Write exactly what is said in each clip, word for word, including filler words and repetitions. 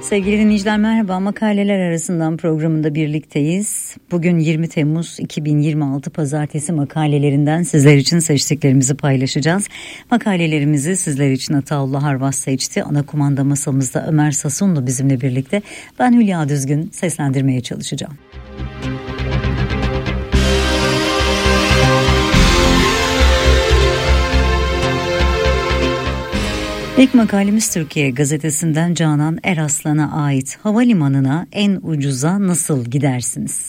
Sevgili dinleyiciler merhaba, makaleler arasından programında birlikteyiz. Bugün yirmi Temmuz iki bin yirmi altı Pazartesi makalelerinden sizler için seçtiklerimizi paylaşacağız. Makalelerimizi sizler için Ataullah Harvas seçti. Ana kumanda masamızda Ömer Sasunlu bizimle birlikte. Ben Hülya Düzgün seslendirmeye çalışacağım. İlk makalemiz Türkiye Gazetesi'nden Canan Eraslan'a ait. Havalimanına en ucuza nasıl gidersiniz?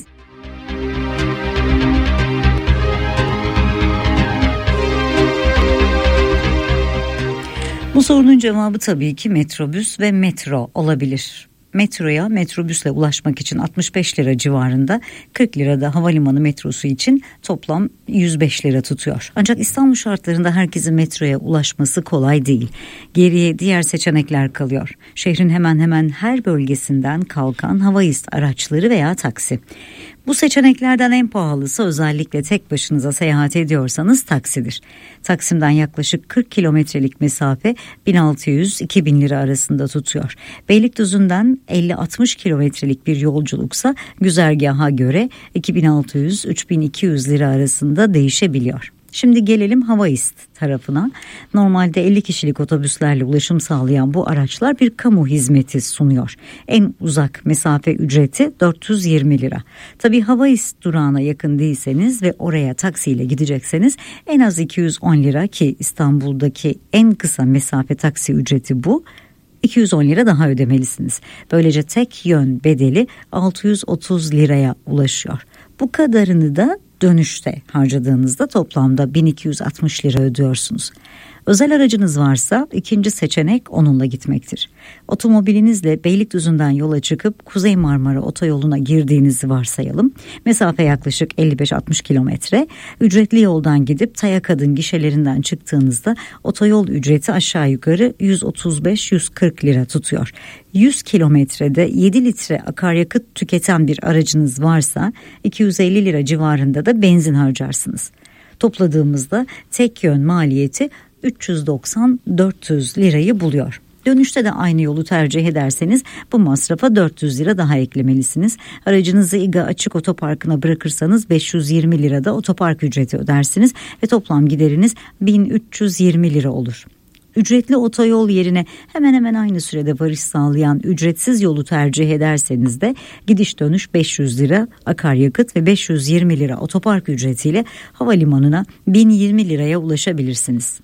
Bu sorunun cevabı tabii ki metrobüs ve metro olabilir. Metroya metrobüsle ulaşmak için altmış beş lira civarında, kırk lirada havalimanı metrosu için toplam yüz beş lira tutuyor. Ancak İstanbul şartlarında herkesin metroya ulaşması kolay değil. Geriye diğer seçenekler kalıyor. Şehrin hemen hemen her bölgesinden kalkan havaist araçları veya taksi. Bu seçeneklerden en pahalısı özellikle tek başınıza seyahat ediyorsanız taksidir. Taksim'den yaklaşık kırk kilometrelik mesafe bin altı yüz iki bin lira arasında tutuyor. Beylikdüzü'nden elli altmış kilometrelik bir yolculuksa güzergaha göre iki bin altı yüz üç bin iki yüz lira arasında değişebiliyor. Şimdi gelelim Havaist tarafına. Normalde elli kişilik otobüslerle ulaşım sağlayan bu araçlar bir kamu hizmeti sunuyor. En uzak mesafe ücreti dört yüz yirmi lira. Tabii Havaist durağına yakın değilseniz ve oraya taksiyle gidecekseniz en az iki yüz on lira, ki İstanbul'daki en kısa mesafe taksi ücreti bu. iki yüz on lira daha ödemelisiniz. Böylece tek yön bedeli altı yüz otuz liraya ulaşıyor. Bu kadarını da dönüşte harcadığınızda toplamda bin iki yüz altmış lira ödüyorsunuz. Özel aracınız varsa ikinci seçenek onunla gitmektir. Otomobilinizle Beylikdüzü'nden yola çıkıp Kuzey Marmara Otoyolu'na girdiğinizi varsayalım. Mesafe yaklaşık elli beş altmış kilometre. Ücretli yoldan gidip Tayakadın gişelerinden çıktığınızda otoyol ücreti aşağı yukarı yüz otuz beş yüz kırk lira tutuyor. yüz kilometrede yedi litre akaryakıt tüketen bir aracınız varsa iki yüz elli lira civarında da benzin harcarsınız. Topladığımızda tek yön maliyeti üç yüz doksan dört yüz lirayı buluyor. Dönüşte de aynı yolu tercih ederseniz bu masrafa dört yüz lira daha eklemelisiniz. Aracınızı İGA açık otoparkına bırakırsanız beş yüz yirmi lirada otopark ücreti ödersiniz ve toplam gideriniz bin üç yüz yirmi lira olur. Ücretli otoyol yerine hemen hemen aynı sürede varış sağlayan ücretsiz yolu tercih ederseniz de gidiş dönüş beş yüz lira akaryakıt ve beş yüz yirmi lira otopark ücretiyle havalimanına bin yirmi liraya ulaşabilirsiniz.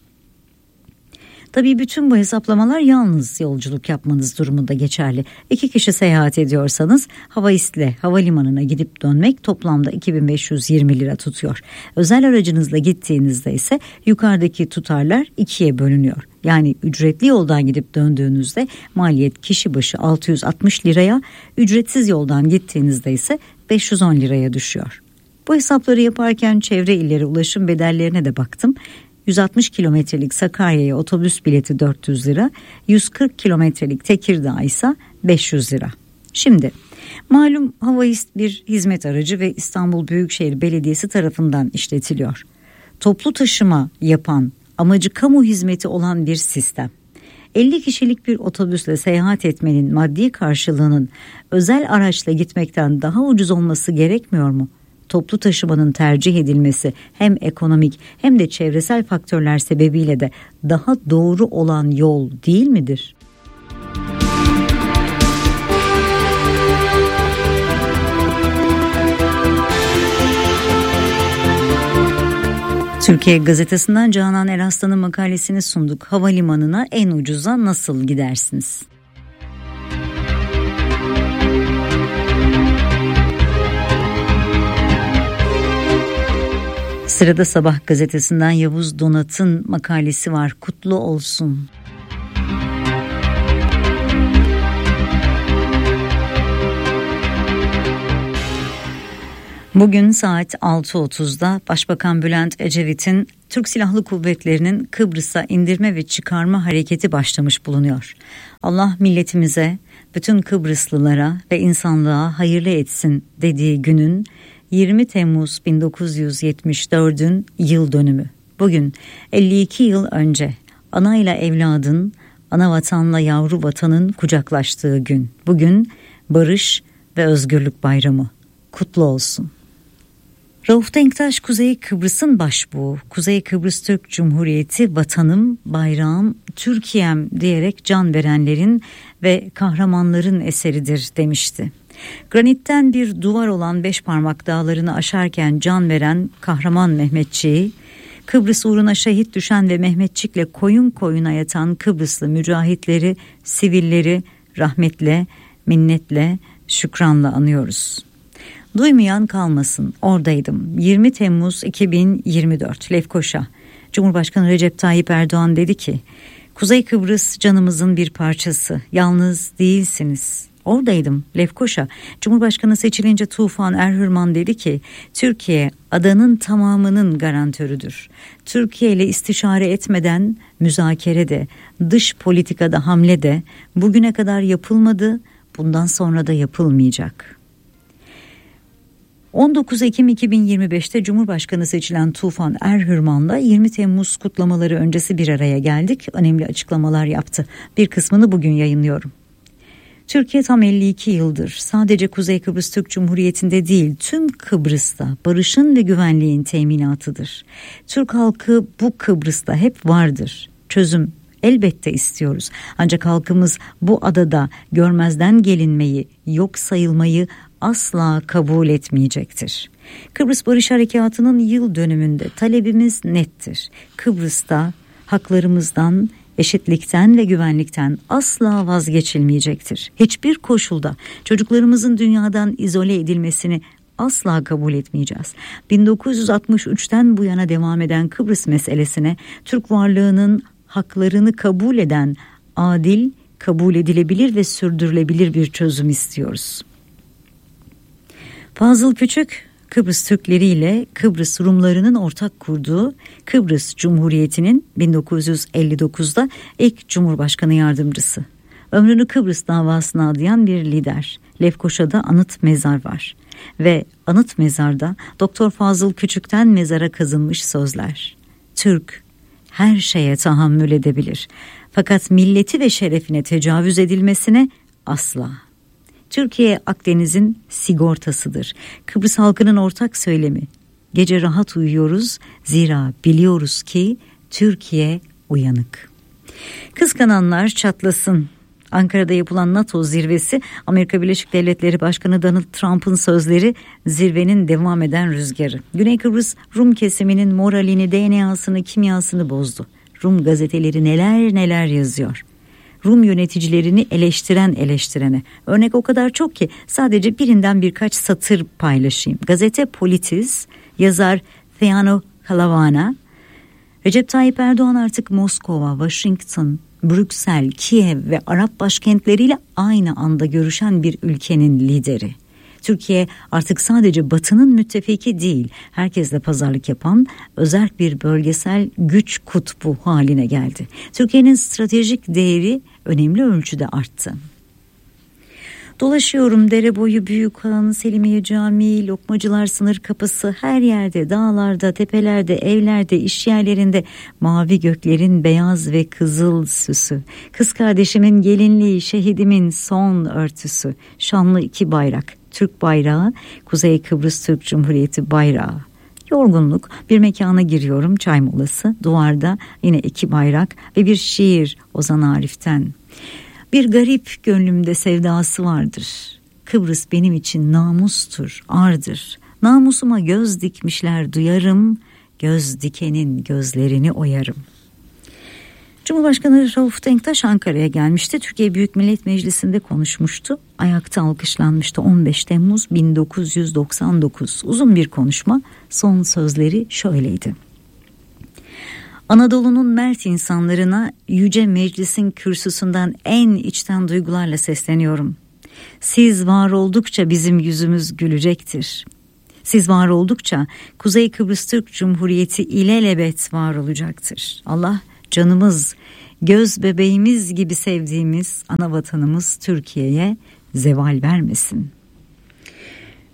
Tabii bütün bu hesaplamalar yalnız yolculuk yapmanız durumunda geçerli. İki kişi seyahat ediyorsanız Havaist'le havalimanına gidip dönmek toplamda iki bin beş yüz yirmi lira tutuyor. Özel aracınızla gittiğinizde ise yukarıdaki tutarlar ikiye bölünüyor. Yani ücretli yoldan gidip döndüğünüzde maliyet kişi başı altı yüz altmış liraya, ücretsiz yoldan gittiğinizde ise beş yüz on liraya düşüyor. Bu hesapları yaparken çevre illere ulaşım bedellerine de baktım. yüz altmış kilometrelik Sakarya'ya otobüs bileti dört yüz lira, yüz kırk kilometrelik Tekirdağ ise beş yüz lira. Şimdi malum Havaist bir hizmet aracı ve İstanbul Büyükşehir Belediyesi tarafından işletiliyor. Toplu taşıma yapan, amacı kamu hizmeti olan bir sistem. elli kişilik bir otobüsle seyahat etmenin maddi karşılığının özel araçla gitmekten daha ucuz olması gerekmiyor mu? Toplu taşımanın tercih edilmesi hem ekonomik hem de çevresel faktörler sebebiyle de daha doğru olan yol değil midir? Türkiye Gazetesi'nden Canan Eraslan'ın makalesini sunduk. Havalimanına en ucuza nasıl gidersiniz? Sırada Sabah gazetesinden Yavuz Donat'ın makalesi var. Kutlu olsun. Bugün saat altı otuzda Başbakan Bülent Ecevit'in Türk Silahlı Kuvvetleri'nin Kıbrıs'a indirme ve çıkarma hareketi başlamış bulunuyor. Allah milletimize, bütün Kıbrıslılara ve insanlığa hayırlı etsin dediği günün yirmi Temmuz bin dokuz yüz yetmiş dört'ün yıl dönümü. Bugün elli iki yıl önce anayla evladın ana vatanla yavru vatanın kucaklaştığı gün. Bugün barış ve özgürlük bayramı kutlu olsun. Rauf Denktaş, Kuzey Kıbrıs'ın başbuğu, Kuzey Kıbrıs Türk Cumhuriyeti vatanım, bayrağım, Türkiye'm diyerek can verenlerin ve kahramanların eseridir demişti. Granitten bir duvar olan Beşparmak Dağları'nı aşarken can veren kahraman Mehmetçiği, Kıbrıs uğruna şehit düşen ve Mehmetçik'le koyun koyuna yatan Kıbrıslı mücahitleri, sivilleri rahmetle, minnetle, şükranla anıyoruz. Duymayan kalmasın, oradaydım. yirmi Temmuz iki bin yirmi dört, Lefkoşa. Cumhurbaşkanı Recep Tayyip Erdoğan dedi ki, Kuzey Kıbrıs canımızın bir parçası, yalnız değilsiniz. Oradaydım, Lefkoşa. Cumhurbaşkanı seçilince Tufan Erhürman dedi ki, Türkiye adanın tamamının garantörüdür. Türkiye ile istişare etmeden müzakere de, dış politikada hamle de bugüne kadar yapılmadı, bundan sonra da yapılmayacak. on dokuz Ekim iki bin yirmi beşte Cumhurbaşkanı seçilen Tufan Erhürman'la yirmi Temmuz kutlamaları öncesi bir araya geldik. Önemli açıklamalar yaptı. Bir kısmını bugün yayınlıyorum. Türkiye tam elli iki yıldır sadece Kuzey Kıbrıs Türk Cumhuriyeti'nde değil, tüm Kıbrıs'ta barışın ve güvenliğin teminatıdır. Türk halkı bu Kıbrıs'ta hep vardır. Çözüm elbette istiyoruz. Ancak halkımız bu adada görmezden gelinmeyi, yok sayılmayı asla kabul etmeyecektir. Kıbrıs Barış Harekatı'nın yıl dönümünde talebimiz nettir. Kıbrıs'ta haklarımızdan, eşitlikten ve güvenlikten asla vazgeçilmeyecektir. Hiçbir koşulda çocuklarımızın dünyadan izole edilmesini asla kabul etmeyeceğiz. bin dokuz yüz altmış üçten bu yana devam eden Kıbrıs meselesine Türk varlığının haklarını kabul eden adil, kabul edilebilir ve sürdürülebilir bir çözüm istiyoruz. Fazıl Küçük, Kıbrıs Türkleri ile Kıbrıs Rumlarının ortak kurduğu Kıbrıs Cumhuriyeti'nin bin dokuz yüz elli dokuzda ilk Cumhurbaşkanı yardımcısı. Ömrünü Kıbrıs davasına adayan bir lider. Lefkoşa'da anıt mezar var. Ve anıt mezarda Doktor Fazıl Küçük'ten mezara kazınmış sözler. Türk her şeye tahammül edebilir. Fakat milleti ve şerefine tecavüz edilmesine asla. Türkiye Akdeniz'in sigortasıdır. Kıbrıs halkının ortak söylemi. Gece rahat uyuyoruz, zira biliyoruz ki Türkiye uyanık. Kıskananlar çatlasın. Ankara'da yapılan NATO zirvesi, Amerika Birleşik Devletleri Başkanı Donald Trump'ın sözleri, zirvenin devam eden rüzgarı. Güney Kıbrıs Rum kesiminin moralini, D N A'sını, kimyasını bozdu. Rum gazeteleri neler neler yazıyor. Rum yöneticilerini eleştiren eleştirene. Örnek o kadar çok ki sadece birinden birkaç satır paylaşayım. Gazete Politis, yazar Theano Kalavana, Recep Tayyip Erdoğan artık Moskova, Washington, Brüksel, Kiev ve Arap başkentleriyle aynı anda görüşen bir ülkenin lideri. Türkiye artık sadece Batı'nın müttefiki değil, herkesle pazarlık yapan özerk bir bölgesel güç kutbu haline geldi. Türkiye'nin stratejik değeri önemli ölçüde arttı. Dolaşıyorum dere boyu, Büyükhan, Selimiye Camii, Lokmacılar sınır kapısı, her yerde, dağlarda, tepelerde, evlerde, iş yerlerinde mavi göklerin beyaz ve kızıl süsü. Kız kardeşimin gelinliği, şehidimin son örtüsü. Şanlı iki bayrak, Türk bayrağı, Kuzey Kıbrıs Türk Cumhuriyeti bayrağı. Yorgunluk, bir mekana giriyorum, çay molası, duvarda yine iki bayrak ve bir şiir Ozan Arif'ten. Bir garip gönlümde sevdası vardır. Kıbrıs benim için namustur, ardır. Namusuma göz dikmişler duyarım, göz dikenin gözlerini oyarım. Cumhurbaşkanı Rauf Denktaş Ankara'ya gelmişti. Türkiye Büyük Millet Meclisi'nde konuşmuştu. Ayakta alkışlanmıştı. on beş Temmuz bin dokuz yüz doksan dokuz. Uzun bir konuşma. Son sözleri şöyleydi. Anadolu'nun mert insanlarına Yüce Meclis'in kürsüsünden en içten duygularla sesleniyorum. Siz var oldukça bizim yüzümüz gülecektir. Siz var oldukça Kuzey Kıbrıs Türk Cumhuriyeti ilelebet var olacaktır. Allah canımız, göz bebeğimiz gibi sevdiğimiz ana vatanımız Türkiye'ye zeval vermesin.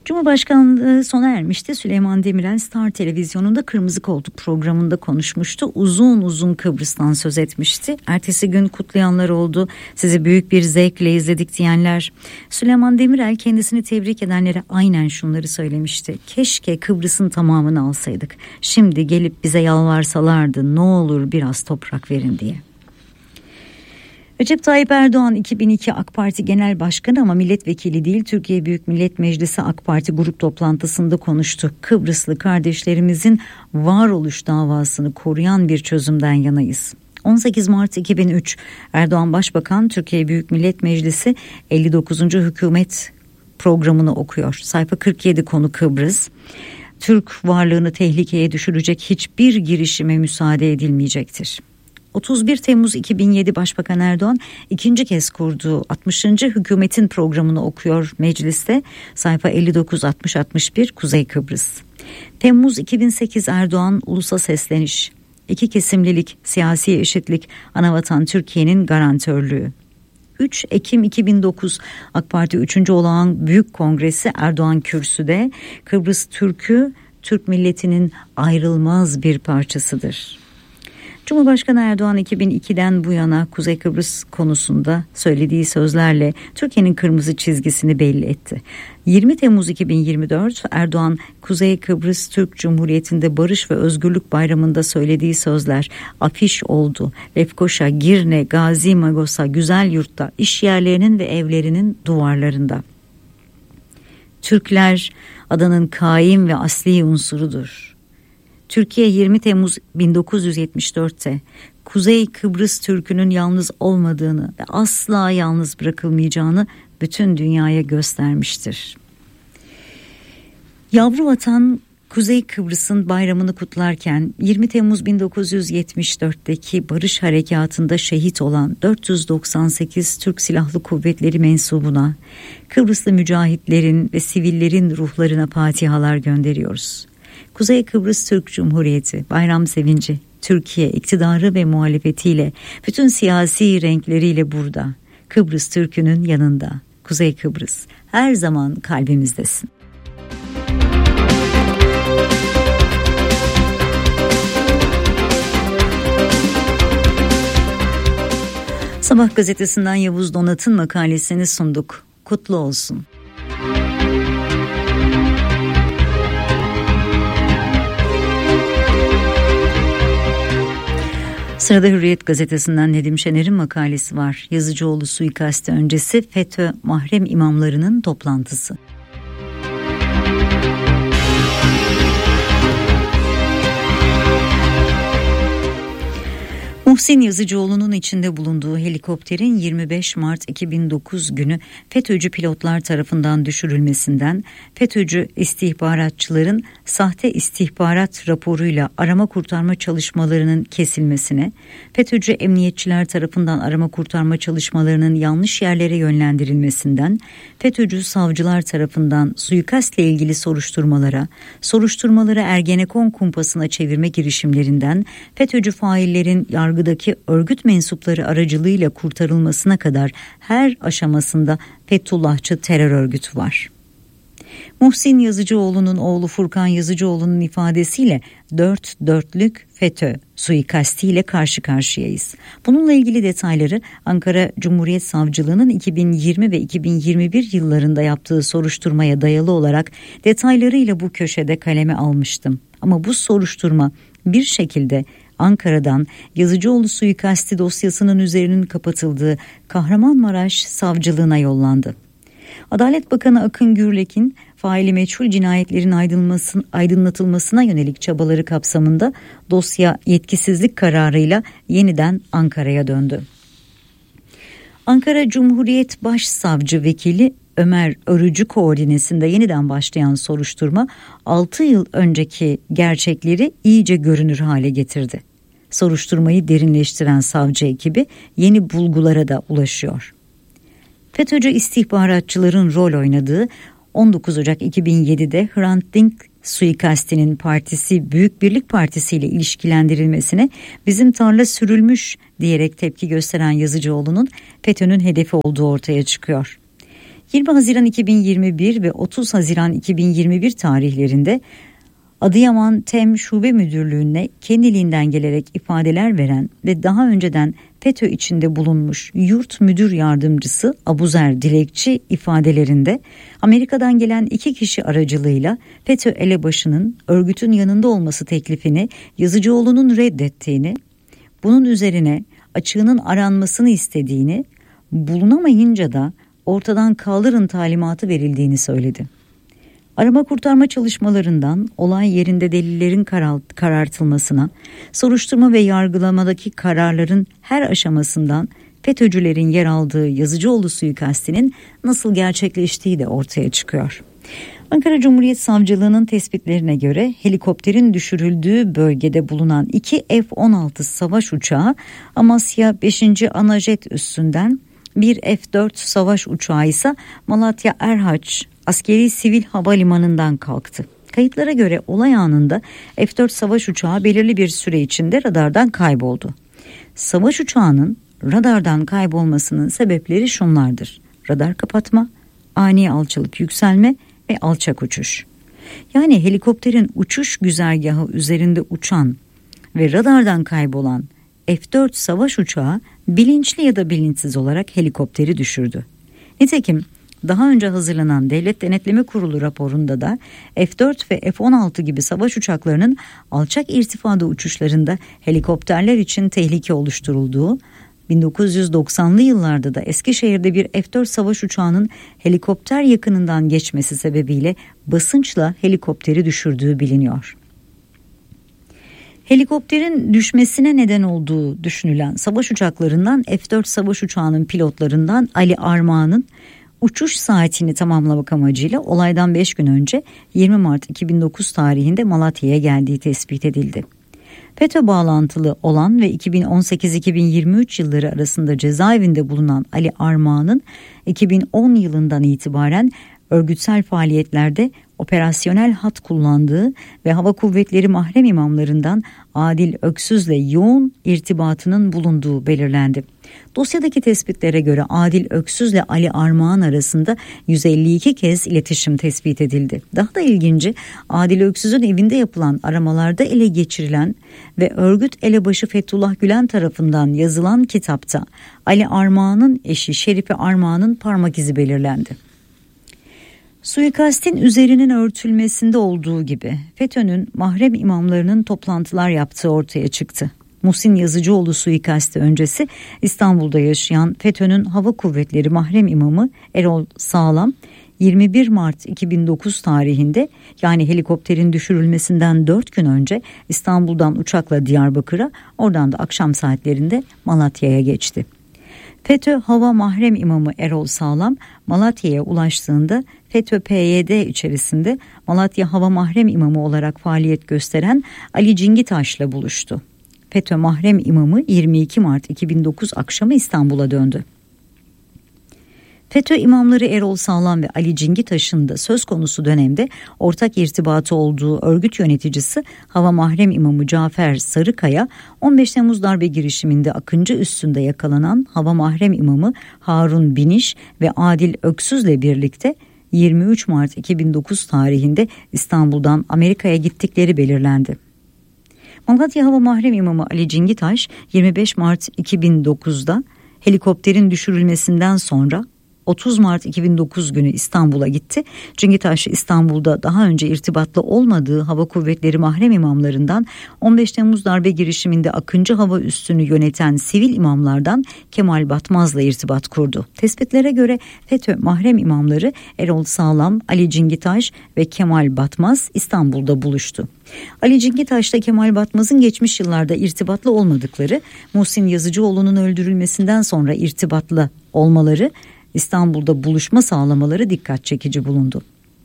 Cumhurbaşkanlığı sona ermişti. Süleyman Demirel Star Televizyonu'nda Kırmızı Koltuk programında konuşmuştu. Uzun uzun Kıbrıs'tan söz etmişti. Ertesi gün kutlayanlar oldu. Sizi büyük bir zevkle izledik diyenler. Süleyman Demirel kendisini tebrik edenlere aynen şunları söylemişti. Keşke Kıbrıs'ın tamamını alsaydık. Şimdi gelip bize yalvarsalardı, ne olur biraz toprak verin diye. Recep Tayyip Erdoğan iki bin iki AK Parti Genel Başkanı ama milletvekili değil, Türkiye Büyük Millet Meclisi AK Parti grup toplantısında konuştu. Kıbrıslı kardeşlerimizin varoluş davasını koruyan bir çözümden yanayız. on sekiz Mart iki bin üç Erdoğan Başbakan Türkiye Büyük Millet Meclisi elli dokuzuncu hükümet programını okuyor. Sayfa kırk yedi konu Kıbrıs. Türk varlığını tehlikeye düşürecek hiçbir girişime müsaade edilmeyecektir. otuz bir Temmuz iki bin yedi Başbakan Erdoğan ikinci kez kurduğu altmışıncı hükümetin programını okuyor mecliste. Sayfa elli dokuz altmış altmış bir Kuzey Kıbrıs. Temmuz iki bin sekiz Erdoğan ulusa sesleniş. İki kesimlilik, siyasi eşitlik, anavatan Türkiye'nin garantörlüğü. üç Ekim iki bin dokuz AK Parti üçüncü olağan büyük kongresi Erdoğan kürsüde. Kıbrıs Türk'ü Türk milletinin ayrılmaz bir parçasıdır. Cumhurbaşkanı Erdoğan iki bin ikiden bu yana Kuzey Kıbrıs konusunda söylediği sözlerle Türkiye'nin kırmızı çizgisini belli etti. yirmi Temmuz iki bin yirmi dört Erdoğan Kuzey Kıbrıs Türk Cumhuriyeti'nde Barış ve Özgürlük Bayramı'nda söylediği sözler afiş oldu. Lefkoşa, Girne, Gazi Magos'a, Güzelyurt'ta, iş yerlerinin ve evlerinin duvarlarında. Türkler adanın kaim ve asli unsurudur. Türkiye yirmi Temmuz bin dokuz yüz yetmiş dörtte Kuzey Kıbrıs Türk'ünün yalnız olmadığını ve asla yalnız bırakılmayacağını bütün dünyaya göstermiştir. Yavru vatan Kuzey Kıbrıs'ın bayramını kutlarken yirmi Temmuz bin dokuz yüz yetmiş dörtteki Barış Harekatı'nda şehit olan dört yüz doksan sekiz Türk Silahlı Kuvvetleri mensubuna, Kıbrıslı mücahitlerin ve sivillerin ruhlarına fatihalar gönderiyoruz. Kuzey Kıbrıs Türk Cumhuriyeti bayram sevinci, Türkiye iktidarı ve muhalefetiyle, bütün siyasi renkleriyle burada. Kıbrıs Türk'ünün yanında. Kuzey Kıbrıs her zaman kalbimizdesin. Sabah gazetesinden Yavuz Donat'ın makalesini sunduk. Kutlu olsun. Sırada Hürriyet gazetesinden Nedim Şener'in makalesi var. Yazıcıoğlu suikasti öncesi FETÖ mahrem imamlarının toplantısı. Muhsin Yazıcıoğlu'nun içinde bulunduğu helikopterin yirmi beş Mart iki bin dokuz günü FETÖ'cü pilotlar tarafından düşürülmesinden, FETÖ'cü istihbaratçıların sahte istihbarat raporuyla arama kurtarma çalışmalarının kesilmesine, FETÖ'cü emniyetçiler tarafından arama kurtarma çalışmalarının yanlış yerlere yönlendirilmesinden, FETÖ'cü savcılar tarafından suikastle ilgili soruşturmalara, soruşturmaları Ergenekon kumpasına çevirme girişimlerinden, FETÖ'cü faillerin yargı daki örgüt mensupları aracılığıyla kurtarılmasına kadar her aşamasında Fethullahçı terör örgütü var. Muhsin Yazıcıoğlu'nun oğlu Furkan Yazıcıoğlu'nun ifadesiyle dört dörtlük FETÖ suikastiyle karşı karşıyayız. Bununla ilgili detayları Ankara Cumhuriyet Savcılığı'nın iki bin yirmi ve iki bin yirmi bir yıllarında yaptığı soruşturmaya dayalı olarak detaylarıyla bu köşede kaleme almıştım. Ama bu soruşturma bir şekilde Ankara'dan Yazıcıoğlu suikasti dosyasının üzerinin kapatıldığı Kahramanmaraş Savcılığına yollandı. Adalet Bakanı Akın Gürlek'in faili meçhul cinayetlerin aydınlatılmasına yönelik çabaları kapsamında dosya yetkisizlik kararıyla yeniden Ankara'ya döndü. Ankara Cumhuriyet Başsavcı Vekili Ömer Örücü koordinesinde yeniden başlayan soruşturma altı yıl önceki gerçekleri iyice görünür hale getirdi. Soruşturmayı derinleştiren savcı ekibi yeni bulgulara da ulaşıyor. FETÖ'cü istihbaratçıların rol oynadığı on dokuz Ocak iki bin yedide Hrant Dink suikastinin partisi Büyük Birlik Partisi ile ilişkilendirilmesine bizim tarla sürülmüş diyerek tepki gösteren Yazıcıoğlu'nun FETÖ'nün hedefi olduğu ortaya çıkıyor. yirmi Haziran iki bin yirmi bir ve otuz Haziran iki bin yirmi bir tarihlerinde Adıyaman Tem Şube Müdürlüğü'ne kendiliğinden gelerek ifadeler veren ve daha önceden FETÖ içinde bulunmuş Yurt Müdür Yardımcısı Abuzer Dilekçi ifadelerinde Amerika'dan gelen iki kişi aracılığıyla FETÖ elebaşının örgütün yanında olması teklifini Yazıcıoğlu'nun reddettiğini, bunun üzerine açığının aranmasını istediğini, bulunamayınca da ortadan kaldırın talimatı verildiğini söyledi. Arama kurtarma çalışmalarından olay yerinde delillerin karartılmasına, soruşturma ve yargılamadaki kararların her aşamasından FETÖ'cülerin yer aldığı Yazıcıoğlu suikastinin nasıl gerçekleştiği de ortaya çıkıyor. Ankara Cumhuriyet Savcılığı'nın tespitlerine göre helikopterin düşürüldüğü bölgede bulunan iki F on altı savaş uçağı Amasya beşinci Anajet üssünden, bir F dört savaş uçağı ise Malatya Erhaç Askeri Sivil Havalimanı'ndan kalktı. Kayıtlara göre olay anında F dört savaş uçağı belirli bir süre içinde radardan kayboldu. Savaş uçağının radardan kaybolmasının sebepleri şunlardır: radar kapatma, ani alçalıp yükselme ve alçak uçuş. Yani helikopterin uçuş güzergahı üzerinde uçan ve radardan kaybolan F dört savaş uçağı bilinçli ya da bilinçsiz olarak helikopteri düşürdü. Nitekim daha önce hazırlanan Devlet Denetleme Kurulu raporunda da F dört ve F on altı gibi savaş uçaklarının alçak irtifada uçuşlarında helikopterler için tehlike oluşturulduğu, bin dokuz yüz doksanlı yıllarda da Eskişehir'de bir F dört savaş uçağının helikopter yakınından geçmesi sebebiyle basınçla helikopteri düşürdüğü biliniyor. Helikopterin düşmesine neden olduğu düşünülen savaş uçaklarından F dört savaş uçağının pilotlarından Ali Armağan'ın uçuş saatini tamamlamak amacıyla olaydan beş gün önce yirmi Mart iki bin dokuz tarihinde Malatya'ya geldiği tespit edildi. FETÖ bağlantılı olan ve iki bin on sekiz iki bin yirmi üç yılları arasında cezaevinde bulunan Ali Armağan'ın iki bin on yılından itibaren örgütsel faaliyetlerde operasyonel hat kullandığı ve Hava Kuvvetleri mahrem imamlarından Adil Öksüz'le yoğun irtibatının bulunduğu belirlendi. Dosyadaki tespitlere göre Adil Öksüz'le Ali Armağan arasında yüz elli iki kez iletişim tespit edildi. Daha da ilginci, Adil Öksüz'ün evinde yapılan aramalarda ele geçirilen ve örgüt elebaşı Fethullah Gülen tarafından yazılan kitapta Ali Armağan'ın eşi Şerife Armağan'ın parmak izi belirlendi. Suikastin üzerinin örtülmesinde olduğu gibi FETÖ'nün mahrem imamlarının toplantılar yaptığı ortaya çıktı. Muhsin Yazıcıoğlu suikasti öncesi İstanbul'da yaşayan FETÖ'nün Hava Kuvvetleri mahrem imamı Erol Sağlam yirmi bir Mart iki bin dokuz tarihinde, yani helikopterin düşürülmesinden dört gün önce İstanbul'dan uçakla Diyarbakır'a, oradan da akşam saatlerinde Malatya'ya geçti. FETÖ Hava Mahrem İmamı Erol Sağlam Malatya'ya ulaştığında FETÖ P Y D içerisinde Malatya Hava Mahrem İmamı olarak faaliyet gösteren Ali Cingitaş'la buluştu. FETÖ Mahrem İmamı yirmi iki Mart iki bin dokuz akşamı İstanbul'a döndü. FETÖ imamları Erol Sağlam ve Ali Cingitaş'ın da söz konusu dönemde ortak irtibatı olduğu örgüt yöneticisi Hava Mahrem İmamı Cafer Sarıkaya, on beş Temmuz darbe girişiminde Akıncı üssünde yakalanan Hava Mahrem İmamı Harun Biniş ve Adil Öksüz'le birlikte yirmi üç Mart iki bin dokuz tarihinde İstanbul'dan Amerika'ya gittikleri belirlendi. Malatya Hava Mahrem İmamı Ali Cingitaş yirmi beş Mart iki bin dokuzda helikopterin düşürülmesinden sonra otuz Mart iki bin dokuz günü İstanbul'a gitti. Cingitaş İstanbul'da daha önce irtibatlı olmadığı Hava Kuvvetleri mahrem imamlarından on beş Temmuz darbe girişiminde Akıncı Hava Üssü'nü yöneten sivil imamlardan Kemal Batmaz'la irtibat kurdu. Tespitlere göre FETÖ mahrem imamları Erol Sağlam, Ali Cingitaş ve Kemal Batmaz İstanbul'da buluştu. Ali Cingitaş'la Kemal Batmaz'ın geçmiş yıllarda irtibatlı olmadıkları, Muhsin Yazıcıoğlu'nun öldürülmesinden sonra irtibatlı olmaları, İstanbul'da buluşma sağlamaları dikkat çekici bulundu.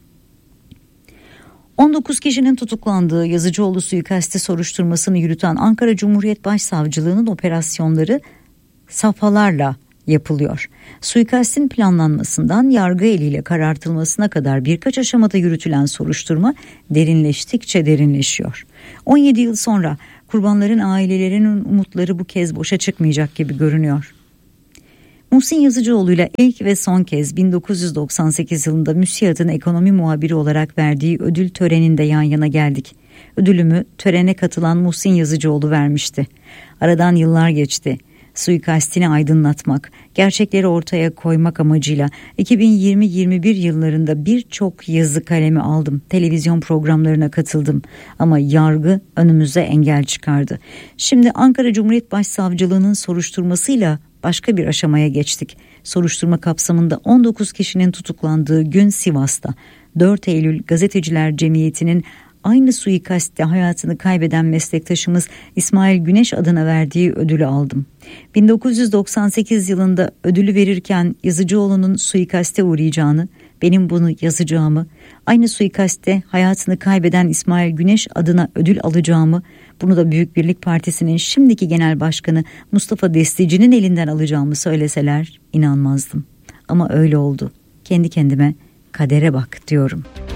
on dokuz kişinin tutuklandığı Yazıcıoğlu suikasti soruşturmasını yürüten Ankara Cumhuriyet Başsavcılığı'nın operasyonları safhalarla yapılıyor. Suikastin planlanmasından yargı eliyle karartılmasına kadar birkaç aşamada yürütülen soruşturma derinleştikçe derinleşiyor. on yedi yıl sonra kurbanların ailelerinin umutları bu kez boşa çıkmayacak gibi görünüyor. Muhsin Yazıcıoğlu ile ilk ve son kez bin dokuz yüz doksan sekiz yılında MÜSİAD'ın ekonomi muhabiri olarak verdiği ödül töreninde yan yana geldik. Ödülümü törene katılan Muhsin Yazıcıoğlu vermişti. Aradan yıllar geçti. Suikastini aydınlatmak, gerçekleri ortaya koymak amacıyla iki bin yirmi yirmi bir yıllarında birçok yazı kalemi aldım. Televizyon programlarına katıldım ama yargı önümüze engel çıkardı. Şimdi Ankara Cumhuriyet Başsavcılığı'nın soruşturmasıyla başka bir aşamaya geçtik. Soruşturma kapsamında on dokuz kişinin tutuklandığı gün Sivas'ta dört Eylül Gazeteciler Cemiyeti'nin aynı suikastte hayatını kaybeden meslektaşımız İsmail Güneş adına verdiği ödülü aldım. bin dokuz yüz doksan sekiz yılında ödülü verirken Yazıcıoğlu'nun suikaste uğrayacağını, benim bunu yazacağımı, aynı suikastte hayatını kaybeden İsmail Güneş adına ödül alacağımı, bunu da Büyük Birlik Partisi'nin şimdiki genel başkanı Mustafa Destici'nin elinden alacağımı söyleseler inanmazdım. Ama öyle oldu. Kendi kendime kadere bak diyorum.